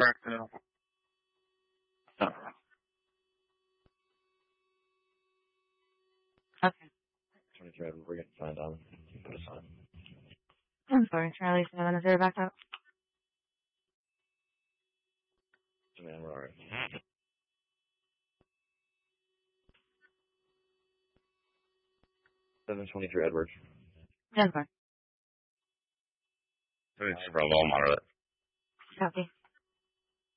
cracked it up. Oh. Okay. 23, we're getting signed on. Put us on. I'm sorry, Charlie, 7-0 back up. Man, we're alright. 723 Edwards. Yeah, sorry. 32 Bravo, moderate. Copy.